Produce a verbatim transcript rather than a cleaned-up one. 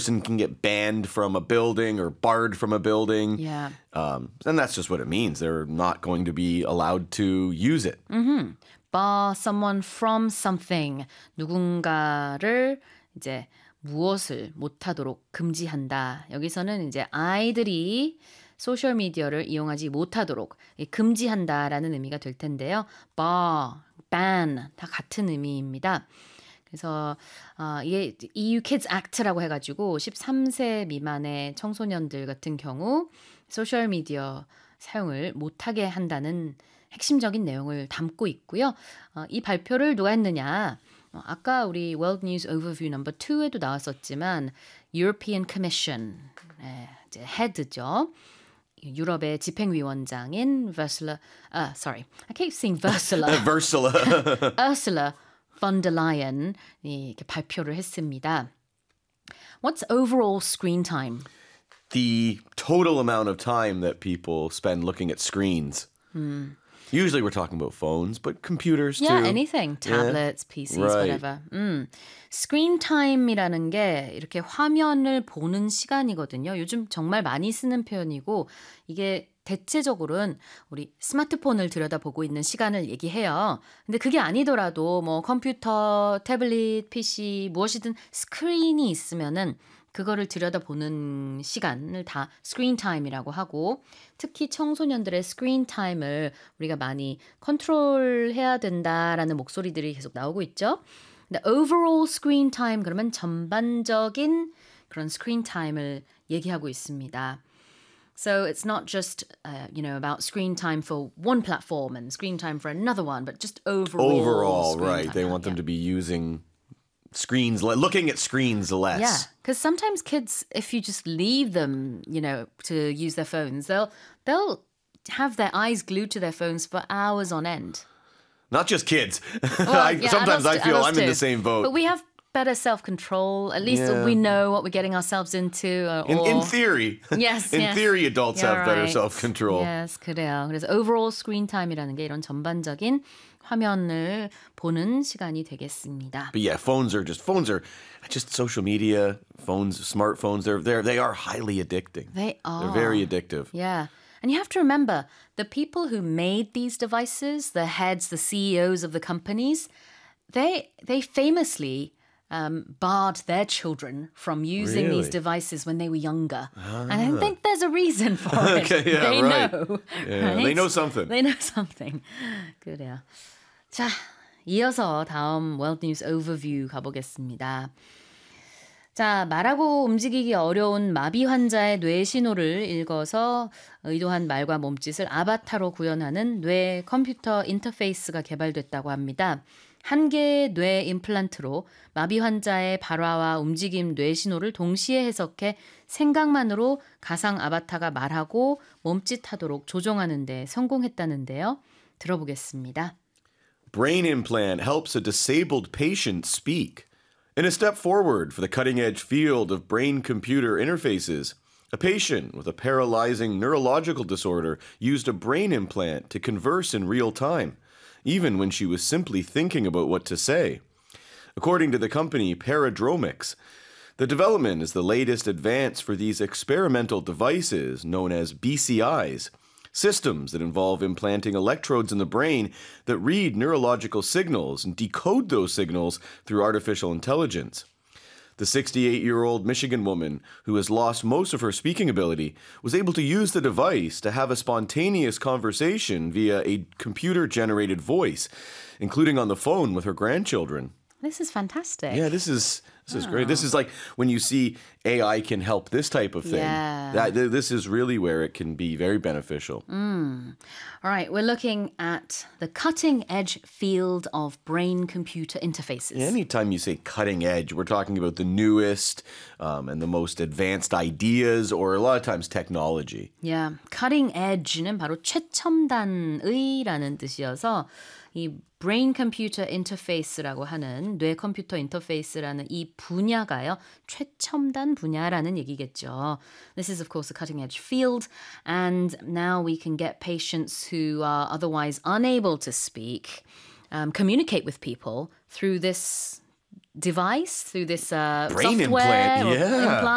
person can get banned from a building or barred from a building. Yeah. Um, and that's just what it means. They're not going to be allowed to use it. Mm-hmm. bar someone from something. 누군가를 이제 무엇을 못하도록 금지한다. 여기서는 이제 아이들이 소셜 미디어를 이용하지 못하도록 금지한다라는 의미가 될 텐데요. bar, ban 다 같은 의미입니다. 그래서 어, 이게 이유 Kids Act라고 해가지고 십삼 세 미만의 청소년들 같은 경우 소셜 미디어 사용을 못하게 한다는 핵심적인 내용을 담고 있고요. 어, 이 발표를 누가 했느냐? 어, 아까 우리 World News Overview 넘버 투에도 나왔었지만 European Commission 네, 이제 헤드죠. 유럽의 집행위원장인 Ursula, uh, sorry, I keep saying Ursula. Ursula. Ursula von der Leyen 이렇게 발표를 했습니다. What's overall screen time? The total amount of time that people spend looking at screens. Hmm. Usually we're talking about phones, but computers yeah, too. Yeah, anything. Tablets, yeah. P Cs, right. whatever. 음. 스크린 타임이라는 게 이렇게 화면을 보는 시간이거든요. 요즘 정말 많이 쓰는 표현이고 이게 대체적으로는 우리 스마트폰을 들여다보고 있는 시간을 얘기해요. 근데 그게 아니더라도 뭐 컴퓨터, 태블릿, 피씨 무엇이든 스크린이 있으면은 그거를 들여다보는 시간을 다 스크린 타임이라고 하고 특히 청소년들의 스크린 타임을 우리가 많이 컨트롤해야 된다라는 목소리들이 계속 나오고 있죠. 근데 overall screen time 그러면 전반적인 그런 스크린 타임을 얘기하고 있습니다. So it's not just uh, you know about screen time for one platform and screen time for another one, but just overall. Overall, right? Time. They want them yeah. to be using screens, looking at screens less. Yeah, because sometimes kids, if you just leave them, you know, to use their phones, they'll they'll have their eyes glued to their phones for hours on end. Not just kids. Well, I, yeah, sometimes I adults- feel adults I'm in too. the same boat. But we have better self-control. At least Yeah. we know what we're getting ourselves into. Or, in, in theory. Yes, in yes. theory, adults You're have better right. self-control. Yes, 그래요. 그래서 overall screen time이라는 게 이런 전반적인 화면을 보는 시간이 되겠습니다. But yeah, phones are just phones are just social media, phones, smartphones. They're they they are highly addicting. They are. They're very addictive. Yeah. And you have to remember, the people who made these devices, the heads, the C E Os of the companies, they they famously um, barred their children from using Really? these devices when they were younger. And I think there's a reason for it. Okay, yeah, they right. know. Yeah, right? they know something. They know something. 그래요. 자, 이어서 다음 World News Overview 가보겠습니다. 자, 말하고 움직이기 어려운 마비 환자의 뇌 신호를 읽어서 의도한 말과 몸짓을 아바타로 구현하는 뇌 컴퓨터 인터페이스가 개발됐다고 합니다. 한 개의 뇌 임플란트로 마비 환자의 발화와 움직임 뇌 신호를 동시에 해석해 생각만으로 가상 아바타가 말하고 몸짓하도록 조종하는 데 성공했다는데요. 들어보겠습니다. Brain implant helps a disabled patient speak. In a step forward for the cutting-edge field of brain-computer interfaces, a patient with a paralyzing neurological disorder used a brain implant to converse in real time, even when she was simply thinking about what to say. According to the company Paradromics, the development is the latest advance for these experimental devices known as B C Is, systems that involve implanting electrodes in the brain that read neurological signals and decode those signals through artificial intelligence. The sixty-eight-year-old Michigan woman, who has lost most of her speaking ability, was able to use the device to have a spontaneous conversation via a computer-generated voice, including on the phone with her grandchildren. This is fantastic. Yeah, this is this is great. This is like when you see A I can help this type of thing. Yeah. That, th- this is really where it can be very beneficial. Mm. All right, we're looking at the cutting edge field of brain-computer interfaces. Anytime you say cutting edge, we're talking about the newest um, and the most advanced ideas, or a lot of times technology. Yeah, cutting edge는 바로 최첨단의라는 뜻이어서 이 brain computer interface라고 하는 뇌 컴퓨터 인터페이스라는 이 분야가요. 최첨단 분야라는 얘기겠죠. This is of course a cutting edge field and now we can get patients who are otherwise unable to speak um, communicate with people through this device, through this uh, Brain software implant, or yeah. implant